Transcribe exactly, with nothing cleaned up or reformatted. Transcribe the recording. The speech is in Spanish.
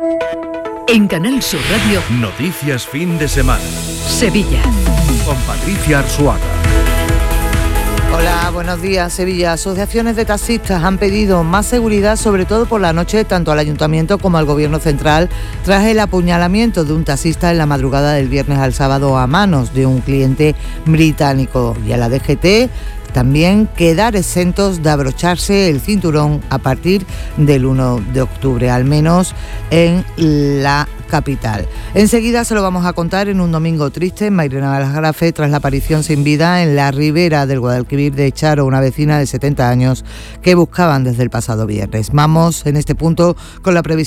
En Canal Sur Radio, Noticias fin de semana. Sevilla. Con Patricia Arzuaga. Hola, buenos días. Sevilla. Asociaciones de taxistas han pedido más seguridad, sobre todo por la noche, tanto al Ayuntamiento como al Gobierno Central, tras el apuñalamiento de un taxista en la madrugada del viernes al sábado a manos de un cliente británico. Y a la D G T también quedar exentos de abrocharse el cinturón a partir del uno de octubre, al menos en la capital. Enseguida se lo vamos a contar en un domingo triste. Mairena Aljarafe, tras la aparición sin vida en la ribera del Guadalquivir de Charo, una vecina de setenta años que buscaban desde el pasado viernes. Vamos en este punto con la previsión